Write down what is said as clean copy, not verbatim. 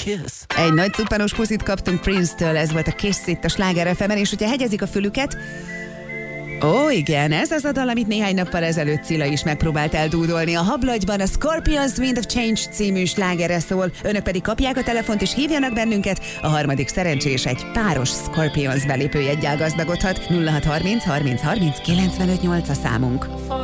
kiss. Egy nagy cuppanos puszit kaptunk Prince-től, ez volt a Kiss itt a Sláger FM-en, és hogyha hegyezik a fülüket, ó, igen, ez az a dal, amit néhány nappal ezelőtt Cilla is megpróbált eldúdolni. A hablagyban a Scorpions Wind of Change című slágerre szól, önök pedig kapják a telefont és hívjanak bennünket. A harmadik szerencsés egy páros Scorpions belépőjeggyel gazdagodhat. 0630 30 30 95 8 a számunk.